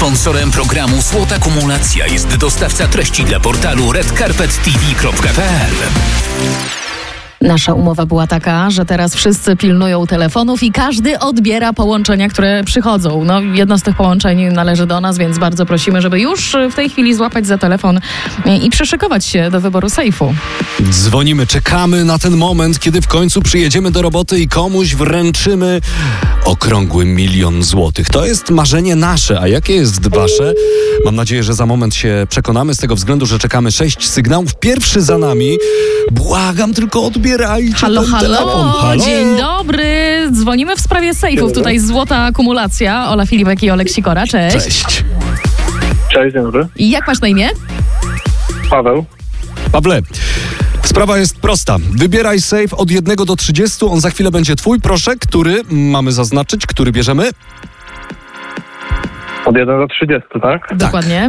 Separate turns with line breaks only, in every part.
Sponsorem programu Złota Kumulacja jest dostawca treści dla portalu redcarpettv.pl.
Nasza umowa była taka, że teraz wszyscy pilnują telefonów i każdy odbiera połączenia, które przychodzą. No, jedno z tych połączeń należy do nas, więc bardzo prosimy, żeby już w tej chwili złapać za telefon i przyszykować się do wyboru sejfu.
Dzwonimy, czekamy na ten moment, kiedy w końcu przyjedziemy do roboty i komuś wręczymy okrągły 1 000 000 złotych. To jest marzenie nasze, a jakie jest wasze? Mam nadzieję, że za moment się przekonamy z tego względu, że czekamy 6 sygnałów. Pierwszy za nami. Błagam, tylko odbierajcie
Halo,
ten telefon.
halo, dzień dobry. Dzwonimy w sprawie sejfów. Tutaj Złota Kumulacja. Ola Filipek i Olek Sikora. Cześć.
Cześć.
Cześć, dzień dobry.
I jak masz na imię?
Paweł.
Pawle, sprawa jest prosta. Wybieraj sejf od 1 do 30. On za chwilę będzie twój. Proszę, który mamy zaznaczyć, który bierzemy?
Od 1 do 30, tak?
Dokładnie.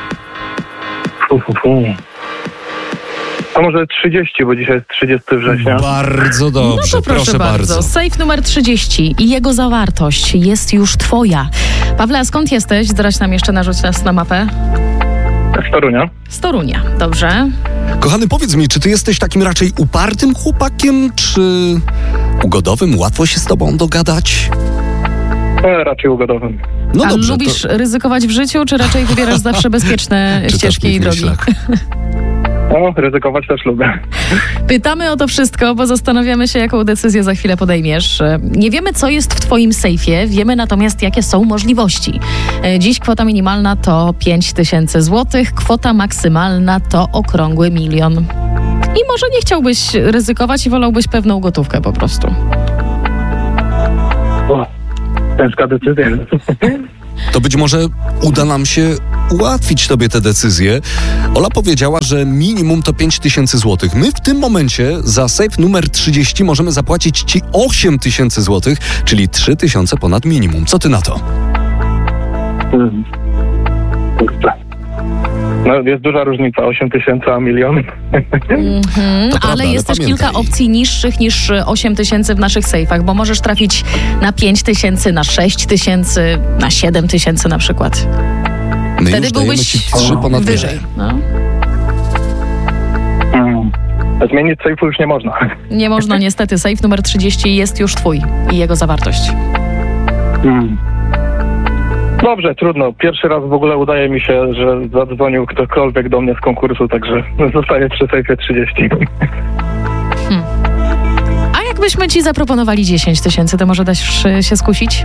A może 30, bo dzisiaj jest 30 września.
Bardzo dobrze,
No to proszę bardzo. Sejf numer 30 i jego zawartość jest już twoja. Pawle, a skąd jesteś? Zdradź nam jeszcze, narzuć nas na mapę.
Z Torunia.
Z Torunia, dobrze.
Kochany, powiedz mi, czy ty jesteś takim raczej upartym chłopakiem, czy ugodowym? Łatwo się z tobą dogadać?
Raczej ugodowym.
No
A
dobrze,
lubisz ryzykować w życiu, czy raczej wybierasz zawsze bezpieczne
Czytasz
ścieżki
mi
i
w
drogi?
myślach.
No, ryzykować też lubię.
Pytamy o to wszystko, bo zastanawiamy się, jaką decyzję za chwilę podejmiesz. Nie wiemy, co jest w twoim sejfie, wiemy natomiast, jakie są możliwości. Dziś kwota minimalna to 5 000 złotych, kwota maksymalna to okrągły 1 000 000. I może nie chciałbyś ryzykować i wolałbyś pewną gotówkę po prostu.
O, ciężka decyzja.
To być może uda nam się ułatwić tobie tę decyzję. Ola powiedziała, że minimum to 5 000 złotych. My w tym momencie za sejf numer 30 możemy zapłacić ci 8 000 złotych, czyli 3 000 ponad minimum. Co ty na to?
No, jest duża różnica, 8 000 a 1 000 000.
Ale
prawda,
jest też
pamiętaj.
kilka opcji niższych niż 8 000 w naszych sejfach, bo możesz trafić na 5 000, na 6 000, na 7 000 na przykład.
My
Wtedy
już dajemy
byłbyś
ci 3 ponad
wyżej. No.
Zmienić sejfu już nie można.
Nie można niestety. Sejf numer 30 jest już twój i jego zawartość.
Dobrze, trudno. Pierwszy raz w ogóle udaje mi się, że zadzwonił ktokolwiek do mnie z konkursu, także zostaję przy sejfie 30.
A jakbyśmy ci zaproponowali 10 000, to może dasz się skusić?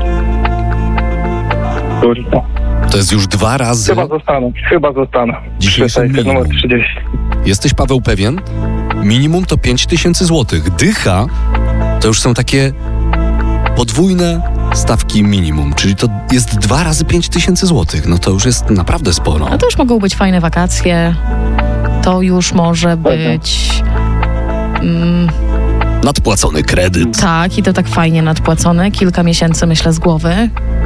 Kurwa.
To jest już 2 razy.
Chyba zostanę.
Dzisiaj
Przy
są
sejfie
minimum.
numer 30.
Jesteś, Paweł, pewien? Minimum to 5 000 złotych. Dycha to już są takie podwójne stawki minimum, czyli to jest 2 razy 5 000 złotych. No to już jest naprawdę sporo.
No to już mogą być fajne wakacje. To już może być...
Nadpłacony kredyt.
Tak, i to tak fajnie nadpłacone. Kilka miesięcy, myślę, z głowy.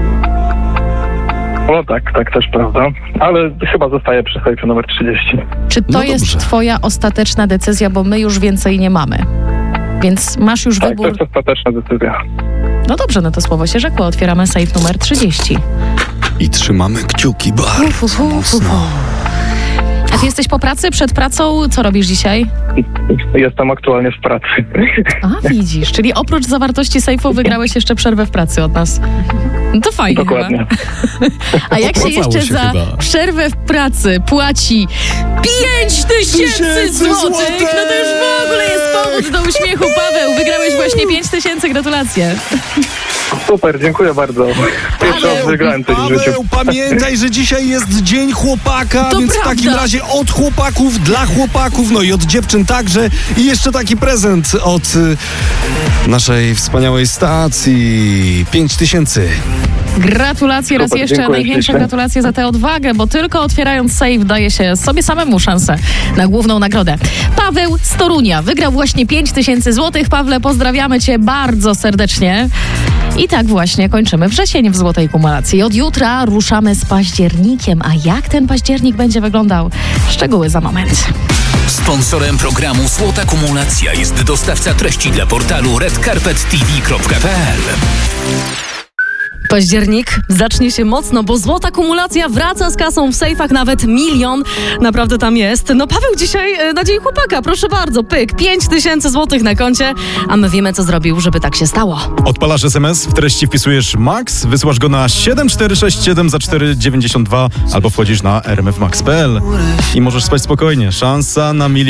No tak też prawda. Ale chyba zostaję przy sejfie numer 30.
Czy to
No
jest
dobrze.
twoja ostateczna decyzja, bo my już więcej nie mamy? Więc masz już
Tak, to
wybór.
jest ostateczna decyzja.
No dobrze, no to słowo się rzekło. Otwieramy sejf numer 30.
I trzymamy kciuki bardzo mocno.
A ty jesteś po pracy, przed pracą? Co robisz dzisiaj?
Jestem aktualnie w pracy.
A, widzisz, czyli oprócz zawartości sejfu wygrałeś jeszcze przerwę w pracy od nas. No to fajnie
Dokładnie.
chyba. A jak się
Opłacało
jeszcze
się
za
chyba.
przerwę w pracy płaci 5 000 złotych, no to już w ogóle jest powód do uśmiechu. Paweł, wygrałeś właśnie 5 000, gratulacje.
Super, dziękuję bardzo. Pierwszy raz wygrałem coś w życiu.
Paweł, pamiętaj, że dzisiaj jest Dzień Chłopaka,
To
więc
prawda.
w takim razie od chłopaków, dla chłopaków, no i od dziewczyn także. I jeszcze taki prezent od naszej wspaniałej stacji. 5 000.
Gratulacje raz
Super,
jeszcze,
dziękuję
największe
ślicznie.
gratulacje za tę odwagę, bo tylko otwierając sejf daje się sobie samemu szansę na główną nagrodę. Paweł z Torunia wygrał właśnie 5 000 złotych. Pawle, pozdrawiamy cię bardzo serdecznie. I tak właśnie kończymy wrzesień w Złotej Kumulacji. Od jutra ruszamy z październikiem, a jak ten październik będzie wyglądał? Szczegóły za moment.
Sponsorem programu Złota Kumulacja jest dostawca treści dla portalu redcarpettv.pl.
Październik zacznie się mocno, bo złota kumulacja wraca z kasą w sejfach, nawet 1 milion naprawdę tam jest. No Paweł dzisiaj na dzień chłopaka, proszę bardzo, pyk, 5000 złotych na koncie, a my wiemy, co zrobił, żeby tak się stało.
Odpalasz SMS, w treści wpisujesz MAX, wysyłasz go na 7467 za 4,92 albo wchodzisz na rmfmax.pl i możesz spać spokojnie. Szansa na 1